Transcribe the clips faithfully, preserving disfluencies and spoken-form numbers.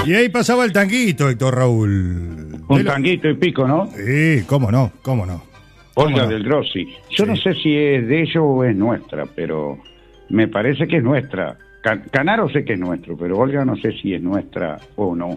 Y ahí pasaba el tanguito, Héctor Raúl. Un tanguito y pico, ¿no? Sí, cómo no, cómo no. Olga del Grossi. Yo Sí. no sé si es de ellos o es nuestra, pero me parece que es nuestra. Can- Canaro sé que es nuestro, pero Olga no sé si es nuestra o no.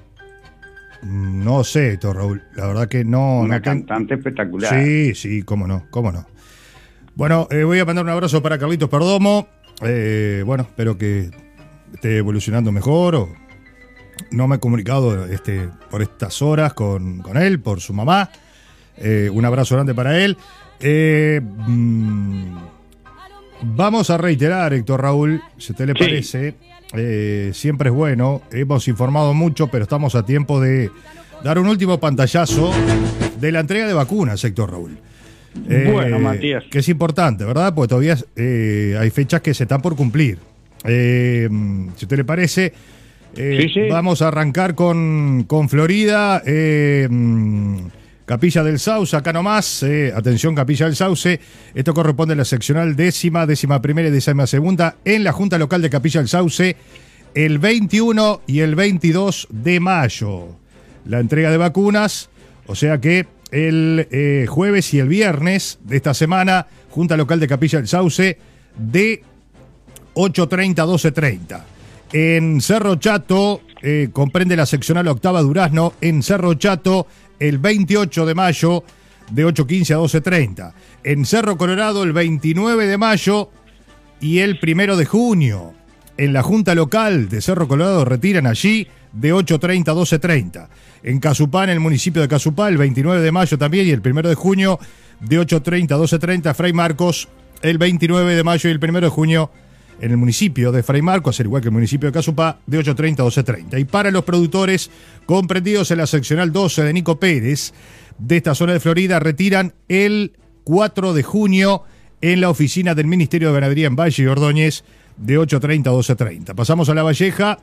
No sé, Héctor Raúl, la verdad que no. Una no ten- cantante espectacular. Sí, sí, cómo no, cómo no. Bueno, eh, voy a mandar un abrazo para Carlitos Perdomo. Eh, bueno, espero que esté evolucionando mejor. O no me he comunicado este, por estas horas con, con él, por su mamá. Eh, un abrazo grande para él. Eh, mm, vamos a reiterar, Héctor Raúl, si a usted le Sí. parece, eh, siempre es bueno. Hemos informado mucho, pero estamos a tiempo de dar un último pantallazo de la entrega de vacunas, Héctor Raúl. Eh, Bueno, Matías. Que es importante, ¿verdad? Porque todavía eh, hay fechas que se están por cumplir. Eh, si a usted le parece, eh, Sí, sí. vamos a arrancar con, con Florida. Eh, mm, Capilla del Sauce, acá nomás. Eh, atención, Capilla del Sauce. Esto corresponde a la seccional décima, décima primera y décima segunda en la Junta Local de Capilla del Sauce el veintiuno y el veintidós de mayo. La entrega de vacunas, o sea que el eh, jueves y el viernes de esta semana, Junta Local de Capilla del Sauce, de ocho treinta a doce treinta. En Cerro Chato, eh, comprende la seccional octava Durazno, en Cerro Chato, el veintiocho de mayo, de ocho quince a doce treinta. En Cerro Colorado, el veintinueve de mayo y el primero de junio. En la Junta Local de Cerro Colorado retiran allí de ocho treinta a doce treinta. En Casupá, en el municipio de Casupá, el veintinueve de mayo también y el primero de junio, de ocho treinta a doce treinta. Fray Marcos, el veintinueve de mayo y el primero de junio, en el municipio de Fray Marcos, al igual que el municipio de Casupá, de ocho treinta a doce treinta. Y para los productores comprendidos en la seccional doce de Nico Pérez, de esta zona de Florida, retiran el cuatro de junio en la oficina del Ministerio de Ganadería en Valle y Ordóñez, de ocho treinta a doce treinta. Pasamos a La Valleja,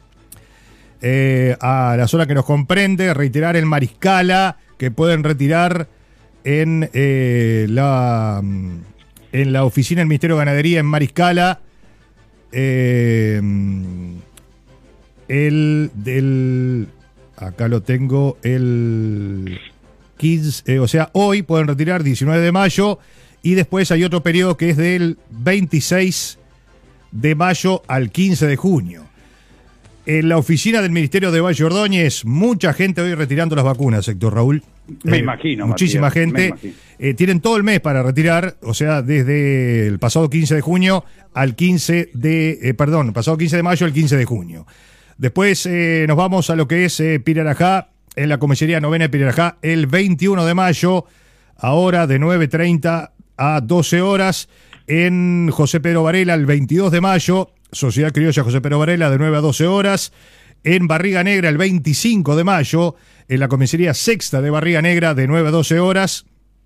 eh, a la zona que nos comprende, reiterar en Mariscala, que pueden retirar en, eh, la, en la oficina del Ministerio de Ganadería en Mariscala, eh, el del, acá lo tengo, el quince, eh, o sea, hoy pueden retirar diecinueve de mayo, y después hay otro periodo que es del veintiséis de mayo al quince de junio. En la oficina del Ministerio de Valle Ordóñez, mucha gente hoy retirando las vacunas, Héctor Raúl. Me Eh, imagino, Muchísima Matías, me gente. imagino. Eh, tienen todo el mes para retirar, o sea, desde el pasado quince de junio al quince de, eh, perdón, el pasado quince de mayo al quince de junio. Después eh, nos vamos a lo que es eh, Pirarajá, en la comisaría novena de Pirarajá, el veintiuno de mayo, ahora de nueve treinta a doce horas. En José Pedro Varela, el veintidós de mayo, Sociedad Criolla José Pedro Varela, de nueve a doce horas. En Barriga Negra, el veinticinco de mayo, en la comisaría sexta de Barriga Negra, de nueve a doce horas.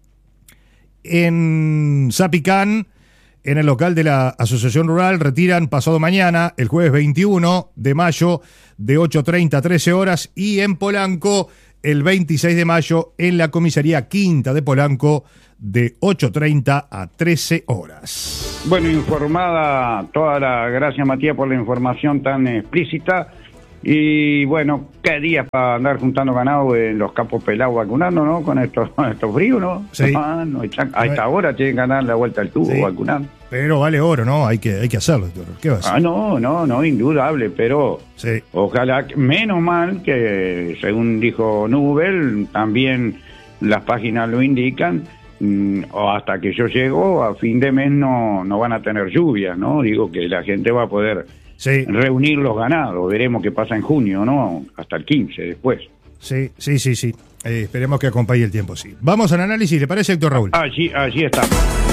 En Zapicán, en el local de la Asociación Rural, retiran pasado mañana, el jueves veintiuno de mayo, de ocho treinta a trece horas. Y en Polanco, el veintiséis de mayo, en la comisaría quinta de Polanco, de ocho treinta a trece horas. Bueno, informada, toda la gracias, Matías, por la información tan explícita. Y bueno, qué días para andar juntando ganado en los campos pelados vacunando, ¿no? Con estos, estos fríos, ¿no? Sí. Ah, no, a esta hora tienen que dar la vuelta al tubo Sí. vacunando. Pero vale oro, ¿no? Hay que, hay que hacerlo, doctor. ¿Qué va a hacer? Ah, no, no, no, indudable, pero Sí. ojalá, que- menos mal que, según dijo Nubel, también las páginas lo indican, mm, o hasta que yo llego, a fin de mes no, no van a tener lluvias, ¿no? Digo que la gente va a poder Sí, reunir los ganados, veremos qué pasa en junio, ¿no? Hasta el quince después. sí, sí, sí, sí. Eh, esperemos que acompañe el tiempo, sí. Vamos al análisis, ¿le parece, Héctor Raúl? Allí, allí estamos.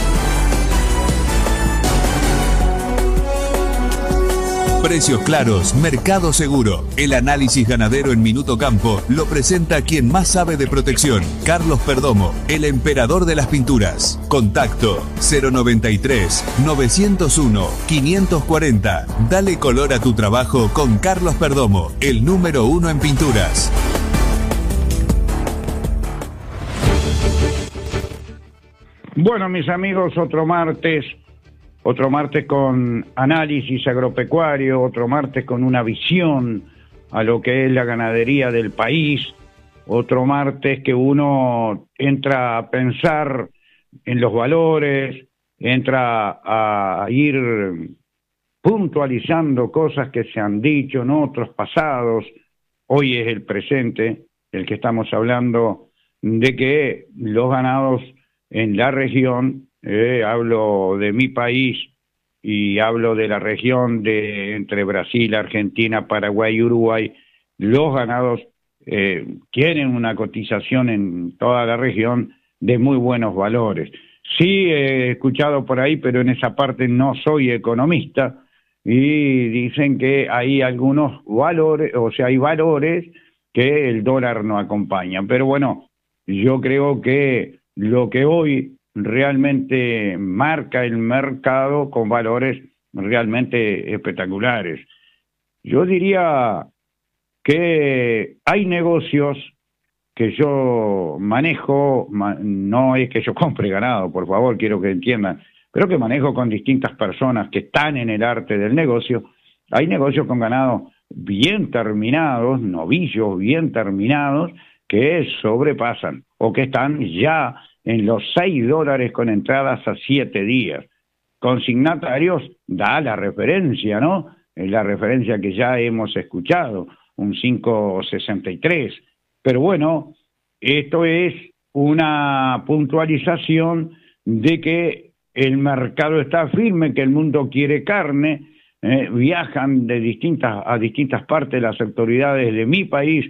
Precios claros, mercado seguro. El análisis ganadero en Minuto Campo lo presenta quien más sabe de protección, Carlos Perdomo, el emperador de las pinturas. Contacto cero noventa y tres, novecientos uno, quinientos cuarenta. Dale color a tu trabajo con Carlos Perdomo, el número uno en pinturas. Bueno, mis amigos, otro martes, otro martes con análisis agropecuario, otro martes con una visión a lo que es la ganadería del país, otro martes que uno entra a pensar en los valores, entra a ir puntualizando cosas que se han dicho en otros pasados. Hoy es el presente el que estamos hablando de que los ganados en la región, eh, hablo de mi país y hablo de la región de entre Brasil, Argentina, Paraguay y Uruguay, los ganados eh, tienen una cotización en toda la región de muy buenos valores. Sí, he escuchado por ahí, pero en esa parte no soy economista, y dicen que hay algunos valores, o sea, hay valores que el dólar no acompaña. Pero bueno, yo creo que lo que hoy realmente marca el mercado con valores realmente espectaculares. Yo diría que hay negocios que yo manejo, no es que yo compre ganado, por favor, quiero que entiendan, pero que manejo con distintas personas que están en el arte del negocio. Hay negocios con ganado bien terminados, novillos bien terminados, que sobrepasan o que están ya en los seis dólares con entradas a siete días. Consignatarios da la referencia, ¿no? Es la referencia que ya hemos escuchado, un cinco sesenta y tres. Pero bueno, esto es una puntualización de que el mercado está firme, que el mundo quiere carne, eh, viajan de distintas a distintas partes las autoridades de mi país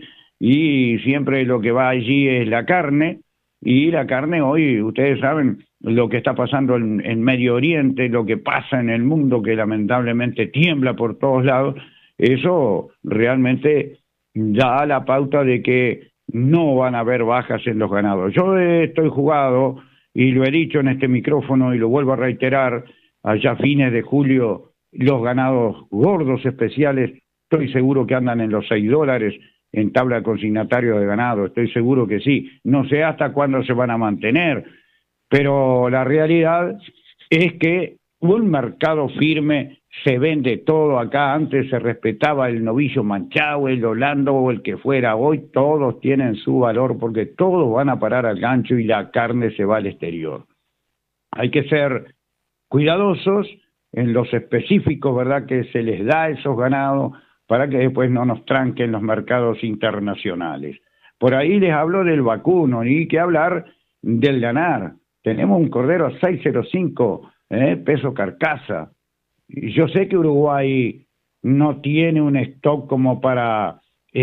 y siempre lo que va allí es la carne, y la carne hoy, ustedes saben lo que está pasando en, en Medio Oriente, lo que pasa en el mundo, que lamentablemente tiembla por todos lados, eso realmente da la pauta de que no van a haber bajas en los ganados. Yo estoy jugado, y lo he dicho en este micrófono y lo vuelvo a reiterar, allá a fines de julio, los ganados gordos especiales, estoy seguro que andan en los seis dólares en tabla de consignatario de ganado, estoy seguro que sí. No sé hasta cuándo se van a mantener, pero la realidad es que un mercado firme se vende todo acá. Antes se respetaba el novillo manchado, el holando o el que fuera. Hoy todos tienen su valor porque todos van a parar al gancho y la carne se va al exterior. Hay que ser cuidadosos en los específicos, ¿verdad?, que se les da a esos ganados para que después no nos tranquen los mercados internacionales. Por ahí les hablo del vacuno, y que hablar del lanar. Tenemos un cordero a seis cero cinco, eh, peso carcasa. Yo sé que Uruguay no tiene un stock como para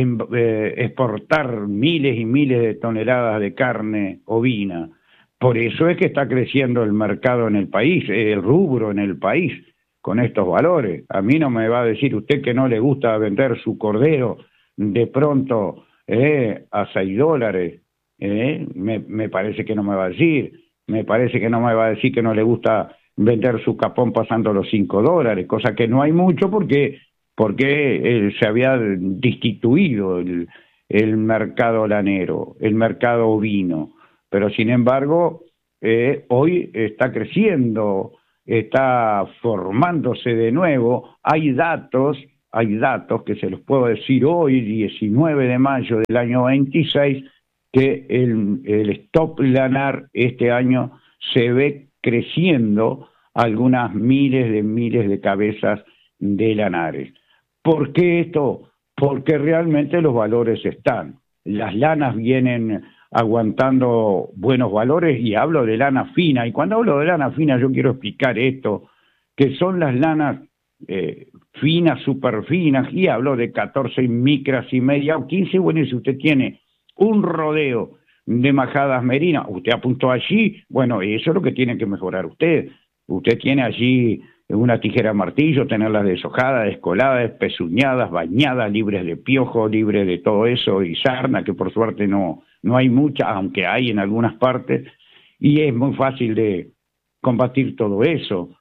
eh, exportar miles y miles de toneladas de carne ovina. Por eso es que está creciendo el mercado en el país, el rubro en el país, con estos valores. A mí no me va a decir usted que no le gusta vender su cordero de pronto eh, a seis dólares. Eh, me, me parece que no me va a decir. Me parece que no me va a decir que no le gusta vender su capón pasando los cinco dólares, cosa que no hay mucho porque, porque eh, se había destituido el, el mercado lanero, el mercado ovino. Pero sin embargo, eh, hoy está creciendo, está formándose de nuevo. Hay datos, hay datos que se los puedo decir hoy, diecinueve de mayo del año veintiséis, que el, el stock lanar este año se ve creciendo algunas miles de miles de cabezas de lanares. ¿Por qué esto? Porque realmente los valores están. Las lanas vienen aguantando buenos valores, y hablo de lana fina. Y cuando hablo de lana fina yo quiero explicar esto, que son las lanas eh, finas, super finas, y hablo de catorce micras y media o quince. Bueno, y si usted tiene un rodeo de majadas merinas, usted apuntó allí, bueno, eso es lo que tiene que mejorar usted. Usted tiene allí una tijera martillo, tenerlas deshojadas, descoladas, despezuñadas, bañadas, libres de piojo, libres de todo eso, y sarna, que por suerte no, no hay mucha, aunque hay en algunas partes, y es muy fácil de combatir todo eso.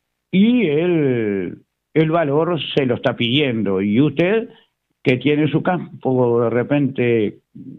Y el, el valor se lo está pidiendo, y usted, que tiene su campo de repente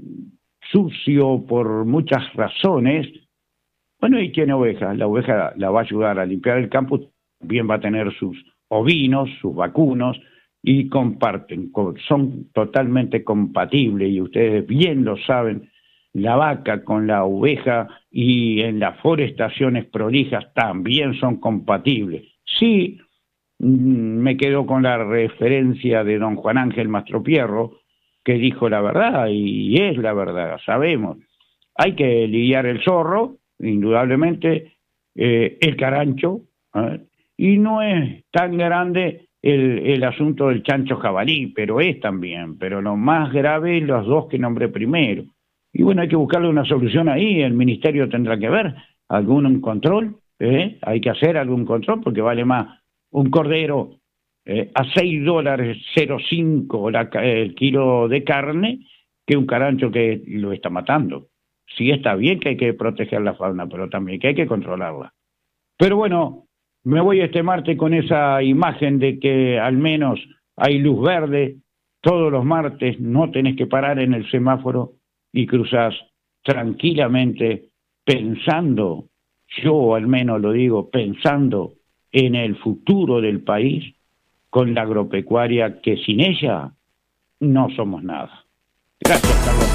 sucio por muchas razones, bueno, y tiene ovejas, la oveja la va a ayudar a limpiar el campo, también va a tener sus ovinos, sus vacunos, y comparten, son totalmente compatibles y ustedes bien lo saben, la vaca con la oveja y en las forestaciones prolijas también son compatibles. Sí, me quedo con la referencia de don Juan Ángel Mastropierro, que dijo la verdad, y es la verdad, sabemos. Hay que lidiar el zorro, indudablemente, eh, el carancho, ¿eh? Y no es tan grande el, el asunto del chancho jabalí, pero es también, pero lo más grave es los dos que nombré primero. Y bueno, hay que buscarle una solución ahí, el ministerio tendrá que ver, algún control, ¿eh? Hay que hacer algún control porque vale más un cordero eh, a seis dólares cero cinco la, el kilo de carne que un carancho que lo está matando. Sí está bien que hay que proteger la fauna, pero también que hay que controlarla. Pero bueno, me voy este martes con esa imagen de que al menos hay luz verde, todos los martes no tenés que parar en el semáforo y cruzás tranquilamente pensando, yo al menos lo digo, pensando en el futuro del país con la agropecuaria que sin ella no somos nada. Gracias, Carlos.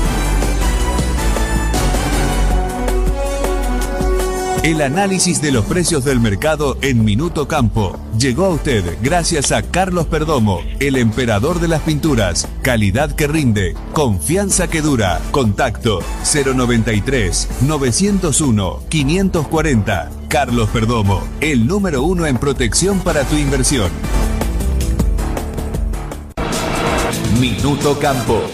El análisis de los precios del mercado en Minuto Campo llegó a usted gracias a Carlos Perdomo, el emperador de las pinturas. Calidad que rinde, confianza que dura. Contacto cero noventa y tres, novecientos uno, quinientos cuarenta. Carlos Perdomo, el número uno en protección para tu inversión. Minuto Campo.